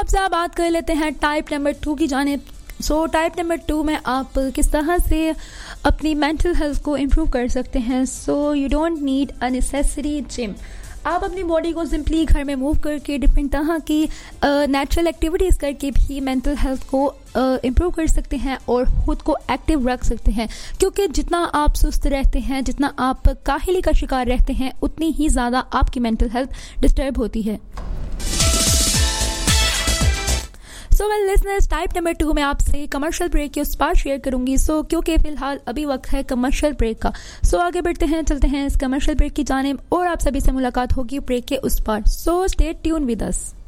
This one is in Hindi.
अब से आप बात कर लेते हैं टाइप नंबर 2 की जानिब। सो टाइप नंबर 2 में आप किस तरह से अपनी मेंटल हेल्थ को इम्प्रूव कर सकते हैं। So you don't need a necessary gym. आप अपनी बॉडी को सिंपली घर में मूव करके डिफरेंट तरह की नेचुरल एक्टिविटीज़ करके भी मेंटल हेल्थ को इम्प्रूव कर सकते हैं और ख़ुद को एक्टिव रख सकते हैं, क्योंकि जितना आप सुस्त रहते हैं, जितना आप काहिली का शिकार रहते हैं, उतनी ही ज़्यादा आपकी मेंटल हेल्थ डिस्टर्ब होती है। So well listeners, type number 2 में आपसे कमर्शियल ब्रेक के उस पार शेयर करूंगी। सो क्योंकि फ़िलहाल अभी वक्त है कमर्शियल ब्रेक का। सो आगे बढ़ते हैं, चलते हैं इस कमर्शियल ब्रेक की जानिब और आप सभी से मुलाकात होगी ब्रेक के उस पार। So stay tune with us.